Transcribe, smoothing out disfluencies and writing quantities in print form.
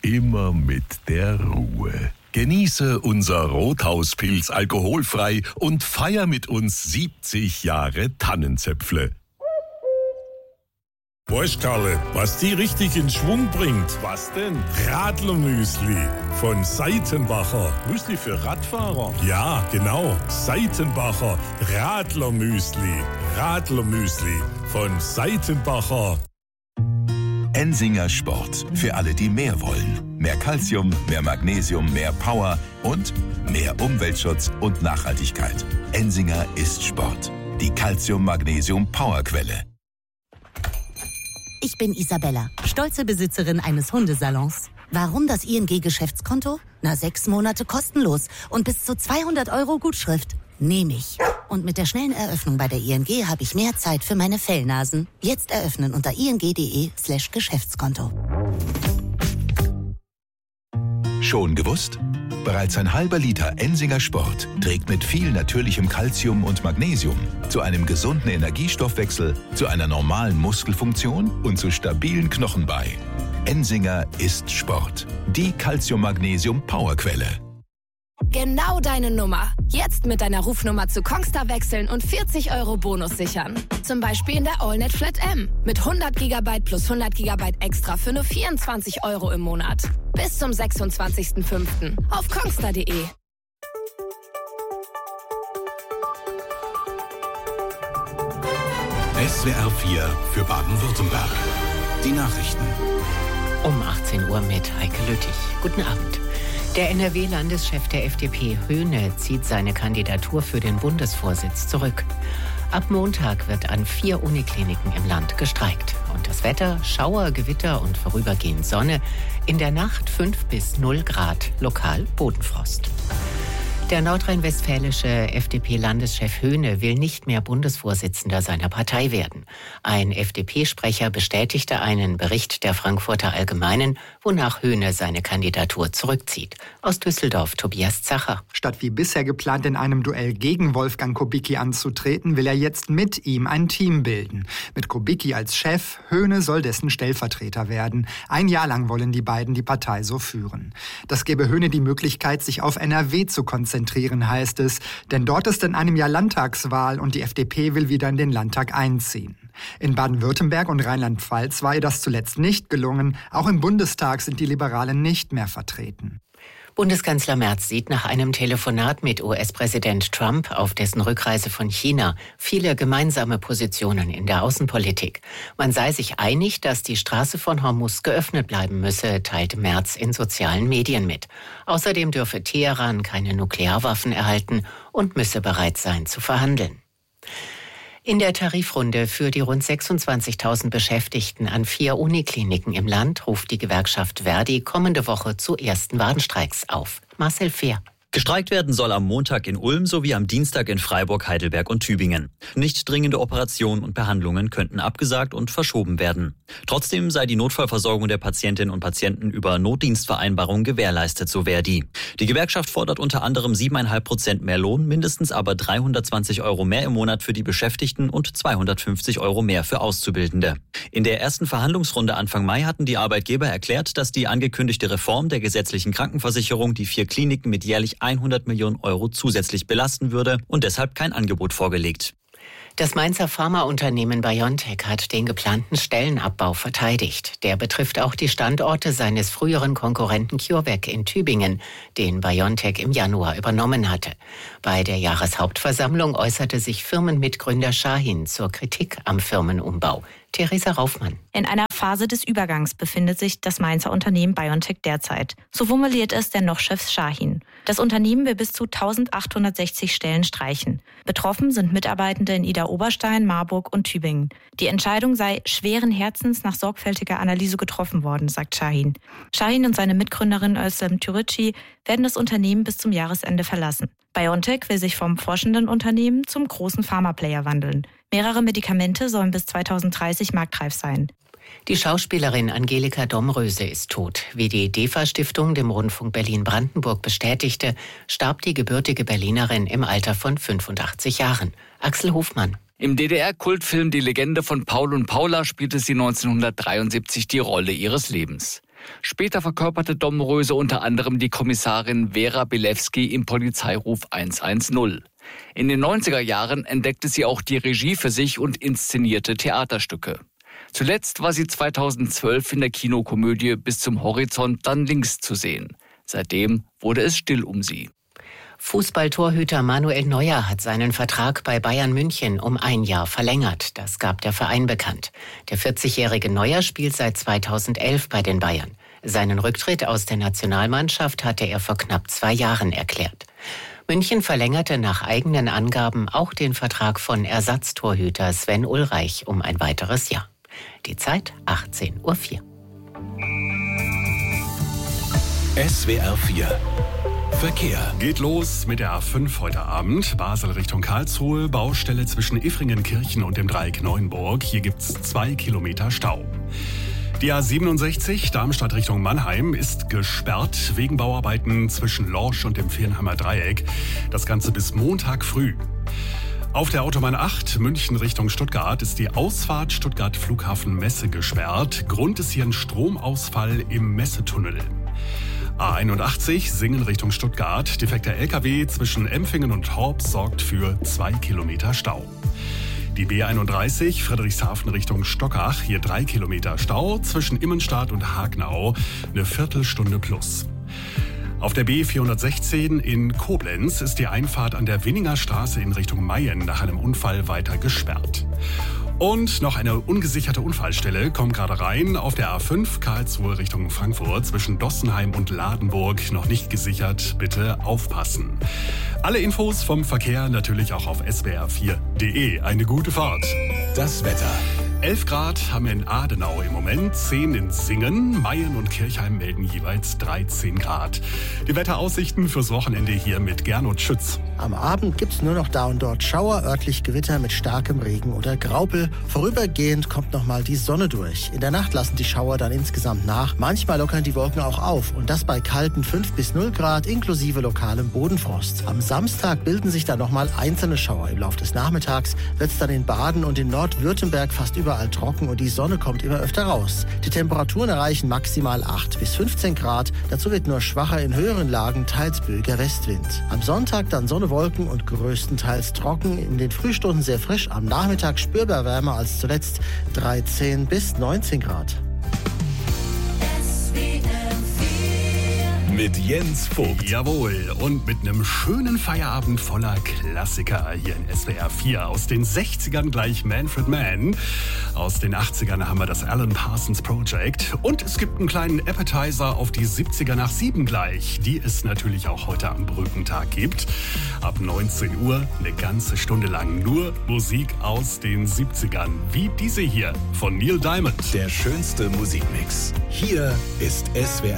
immer mit der Ruhe. Genieße unser Rothauspilz alkoholfrei und feier mit uns 70 Jahre Tannenzäpfle. Weißt Karle, was die richtig in Schwung bringt? Was denn? Radlermüsli von Seitenbacher. Müsli für Radfahrer? Ja, genau. Seitenbacher Radlermüsli. Radlermüsli von Seitenbacher. Ensinger Sport. Für alle, die mehr wollen. Mehr Calcium, mehr Magnesium, mehr Power und mehr Umweltschutz und Nachhaltigkeit. Ensinger ist Sport. Die Calcium-Magnesium-Powerquelle. Ich bin Isabella, stolze Besitzerin eines Hundesalons. Warum das ING-Geschäftskonto? 6 Monate kostenlos und bis zu 200 € Gutschrift. Nehme ich. Und mit der schnellen Eröffnung bei der ING habe ich mehr Zeit für meine Fellnasen. Jetzt eröffnen unter ing.de/Geschäftskonto. Schon gewusst? Bereits ein halber Liter Ensinger Sport trägt mit viel natürlichem Calcium und Magnesium zu einem gesunden Energiestoffwechsel, zu einer normalen Muskelfunktion und zu stabilen Knochen bei. Ensinger ist Sport. Die Calcium-Magnesium-Powerquelle. Genau deine Nummer. Jetzt mit deiner Rufnummer zu Kongstar wechseln und 40 € Bonus sichern. Zum Beispiel in der AllNet Flat M. Mit 100 GB plus 100 GB extra für nur 24 € im Monat. Bis zum 26.05. auf kongstar.de. SWR 4 für Baden-Württemberg. Die Nachrichten. Um 18 Uhr mit Heike Lüttich. Guten Abend. Der NRW-Landeschef der FDP, Höhne, zieht seine Kandidatur für den Bundesvorsitz zurück. Ab Montag wird an 4 Unikliniken im Land gestreikt. Und das Wetter: Schauer, Gewitter und vorübergehend Sonne. In der Nacht 5 bis 0 Grad, lokal Bodenfrost. Der nordrhein-westfälische FDP-Landeschef Höhne will nicht mehr Bundesvorsitzender seiner Partei werden. Ein FDP-Sprecher bestätigte einen Bericht der Frankfurter Allgemeinen, wonach Höhne seine Kandidatur zurückzieht. Aus Düsseldorf Tobias Zacher. Statt wie bisher geplant in einem Duell gegen Wolfgang Kubicki anzutreten, will er jetzt mit ihm ein Team bilden. Mit Kubicki als Chef, Höhne soll dessen Stellvertreter werden. Ein Jahr lang wollen die beiden die Partei so führen. Das gebe Höhne die Möglichkeit, sich auf NRW zu konzentrieren, heißt es. Denn dort ist in einem Jahr Landtagswahl und die FDP will wieder in den Landtag einziehen. In Baden-Württemberg und Rheinland-Pfalz war ihr das zuletzt nicht gelungen. Auch im Bundestag sind die Liberalen nicht mehr vertreten. Bundeskanzler Merz sieht nach einem Telefonat mit US-Präsident Trump auf dessen Rückreise von China viele gemeinsame Positionen in der Außenpolitik. Man sei sich einig, dass die Straße von Hormuz geöffnet bleiben müsse, teilte Merz in sozialen Medien mit. Außerdem dürfe Teheran keine Nuklearwaffen erhalten und müsse bereit sein zu verhandeln. In der Tarifrunde für die rund 26.000 Beschäftigten an 4 Unikliniken im Land ruft die Gewerkschaft Verdi kommende Woche zu ersten Warnstreiks auf. Marcel Fehr. Gestreikt werden soll am Montag in Ulm sowie am Dienstag in Freiburg, Heidelberg und Tübingen. Nicht dringende Operationen und Behandlungen könnten abgesagt und verschoben werden. Trotzdem sei die Notfallversorgung der Patientinnen und Patienten über Notdienstvereinbarungen gewährleistet, so Verdi. Die Gewerkschaft fordert unter anderem 7,5% mehr Lohn, mindestens aber 320 € mehr im Monat für die Beschäftigten und 250 € mehr für Auszubildende. In der ersten Verhandlungsrunde Anfang Mai hatten die Arbeitgeber erklärt, dass die angekündigte Reform der gesetzlichen Krankenversicherung die 4 Kliniken mit jährlich 100 Millionen € zusätzlich belasten würde und deshalb kein Angebot vorgelegt. Das Mainzer Pharmaunternehmen BioNTech hat den geplanten Stellenabbau verteidigt. Der betrifft auch die Standorte seines früheren Konkurrenten CureVac in Tübingen, den BioNTech im Januar übernommen hatte. Bei der Jahreshauptversammlung äußerte sich Firmenmitgründer Shahin zur Kritik am Firmenumbau. Theresa Raufmann. In einer Phase des Übergangs befindet sich das Mainzer Unternehmen BioNTech derzeit. So formuliert es der noch-Chef Shahin. Das Unternehmen will bis zu 1860 Stellen streichen. Betroffen sind Mitarbeitende in Idar-Oberstein, Marburg und Tübingen. Die Entscheidung sei schweren Herzens nach sorgfältiger Analyse getroffen worden, sagt Shahin. Shahin und seine Mitgründerin Özlem Türeci werden das Unternehmen bis zum Jahresende verlassen. BioNTech will sich vom forschenden Unternehmen zum großen Pharmaplayer wandeln. Mehrere Medikamente sollen bis 2030 marktreif sein. Die Schauspielerin Angelika Domröse ist tot. Wie die DEFA-Stiftung dem Rundfunk Berlin-Brandenburg bestätigte, starb die gebürtige Berlinerin im Alter von 85 Jahren. Axel Hofmann. Im DDR-Kultfilm Die Legende von Paul und Paula spielte sie 1973 die Rolle ihres Lebens. Später verkörperte Domröse unter anderem die Kommissarin Vera Bilewski im Polizeiruf 110. In den 90er Jahren entdeckte sie auch die Regie für sich und inszenierte Theaterstücke. Zuletzt war sie 2012 in der Kinokomödie Bis zum Horizont dann links zu sehen. Seitdem wurde es still um sie. Fußballtorhüter Manuel Neuer hat seinen Vertrag bei Bayern München um 1 Jahr verlängert. Das gab der Verein bekannt. Der 40-jährige Neuer spielt seit 2011 bei den Bayern. Seinen Rücktritt aus der Nationalmannschaft hatte er vor knapp 2 Jahren erklärt. München verlängerte nach eigenen Angaben auch den Vertrag von Ersatztorhüter Sven Ulreich um ein weiteres Jahr. Die Zeit 18:04 Uhr. SWR 4 Verkehr. Geht los mit der A5 heute Abend. Basel Richtung Karlsruhe, Baustelle zwischen Iffringenkirchen und dem Dreieck Neuenburg. Hier gibt's 2 Kilometer Stau. Die A67 Darmstadt Richtung Mannheim ist gesperrt wegen Bauarbeiten zwischen Lorsch und dem Viernheimer Dreieck. Das Ganze bis Montag früh. Auf der Autobahn 8 München Richtung Stuttgart ist die Ausfahrt Stuttgart Flughafen Messe gesperrt. Grund ist hier ein Stromausfall im Messetunnel. A81 Singen Richtung Stuttgart. Defekter LKW zwischen Empfingen und Horb sorgt für 2 Kilometer Stau. Die B31 Friedrichshafen Richtung Stockach. Hier 3 Kilometer Stau zwischen Immenstadt und Hagnau. Eine Viertelstunde plus. Auf der B416 in Koblenz ist die Einfahrt an der Winninger Straße in Richtung Mayen nach einem Unfall weiter gesperrt. Und noch eine ungesicherte Unfallstelle kommt gerade rein. Auf der A5 Karlsruhe Richtung Frankfurt zwischen Dossenheim und Ladenburg noch nicht gesichert. Bitte aufpassen. Alle Infos vom Verkehr natürlich auch auf swr4.de. Eine gute Fahrt. Das Wetter. 11 Grad haben wir in Adenau im Moment, 10 in Singen, Mayen und Kirchheim melden jeweils 13 Grad. Die Wetteraussichten fürs Wochenende hier mit Gernot Schütz. Am Abend gibt's nur noch da und dort Schauer, örtlich Gewitter mit starkem Regen oder Graupel. Vorübergehend kommt nochmal die Sonne durch. In der Nacht lassen die Schauer dann insgesamt nach. Manchmal lockern die Wolken auch auf und das bei kalten 5 bis 0 Grad inklusive lokalem Bodenfrost. Am Samstag bilden sich dann nochmal einzelne Schauer. Im Laufe des Nachmittags wird's dann in Baden und in Nordwürttemberg fast überall trocken und die Sonne kommt immer öfter raus. Die Temperaturen erreichen maximal 8 bis 15 Grad. Dazu wird nur schwacher in höheren Lagen teils böiger Westwind. Am Sonntag dann Sonne, Wolken und größtenteils trocken. In den Frühstunden sehr frisch, am Nachmittag spürbar wärmer als zuletzt 13 bis 19 Grad. Mit Jens Vogt. Jawohl, und mit einem schönen Feierabend voller Klassiker hier in SWR 4. Aus den 60ern gleich Manfred Mann. Aus den 80ern haben wir das Alan Parsons Project. Und es gibt einen kleinen Appetizer auf die 70er nach 7 gleich, die es natürlich auch heute am Brückentag gibt. Ab 19 Uhr eine ganze Stunde lang nur Musik aus den 70ern. Wie diese hier von Neil Diamond. Der schönste Musikmix. Hier ist SWR